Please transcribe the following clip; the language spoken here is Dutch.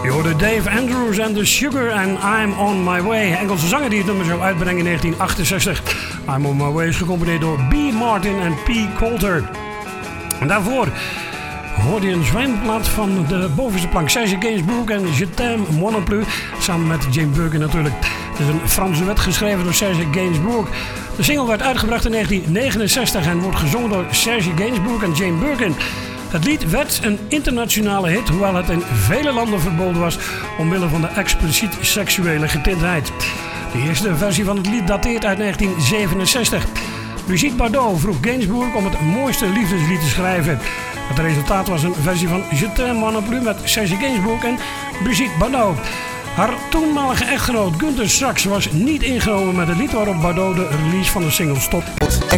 Je hoorde Dave Andrews en The Sugar en I'm On My Way. Engelse zanger die het nummer zou uitbrengen in 1968. I'm On My Way is gecomponeerd door B. Martin en P. Coulter. En daarvoor hoorde je een zwijnplaat van de bovenste plank. Serge Gainsbourg en Je t'aime moi non plus. Samen met Jane Birkin natuurlijk. Het is een Franse wet geschreven door Serge Gainsbourg. De single werd uitgebracht in 1969 en wordt gezongen door Serge Gainsbourg en Jane Birkin. Het lied werd een internationale hit, hoewel het in vele landen verboden was omwille van de expliciet seksuele getintheid. De eerste versie van het lied dateert uit 1967. Brigitte Bardot vroeg Gainsbourg om het mooiste liefdeslied te schrijven. Het resultaat was een versie van Je t'aime moi non plus met Serge Gainsbourg en Brigitte Bardot. Haar toenmalige echtgenoot Günther Strax was niet ingenomen met het lied waarop Bardot de release van de single stopte.